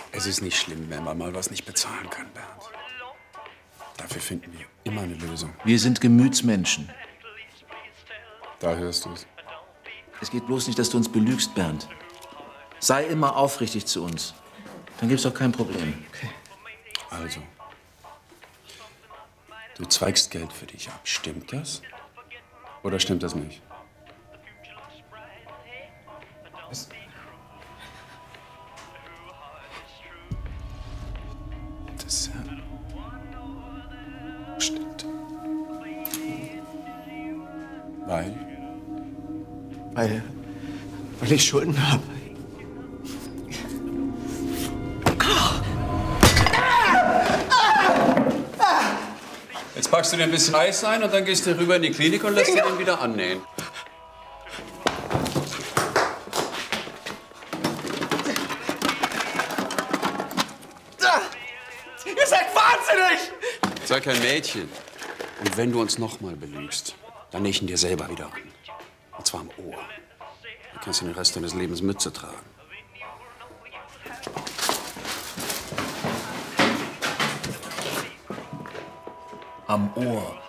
Es ist nicht schlimm, wenn man mal was nicht bezahlen kann, Bernd. Dafür finden wir immer eine Lösung. Wir sind Gemütsmenschen. Da hörst du es. Es geht bloß nicht, dass du uns belügst, Bernd. Sei immer aufrichtig zu uns. Dann gibt's auch kein Problem. Okay. Also, du zweigst Geld für dich ab. Stimmt das? Oder stimmt das nicht? Was? Das stimmt. Weil ich Schulden habe. Jetzt packst du dir ein bisschen Eis ein und dann gehst du rüber in die Klinik und lässt dir den wieder annähen. Ihr seid wahnsinnig! Sei kein Mädchen. Und wenn du uns noch mal belügst, dann nähe ich ihn dir selber wieder an. Und zwar am Ohr. Du kannst den Rest deines Lebens Mütze tragen. Am Ohr.